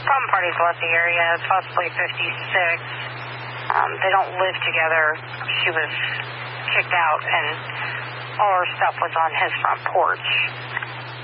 Problem parties left the area, possibly 56. They don't live together. She was kicked out, and all her stuff was on his front porch.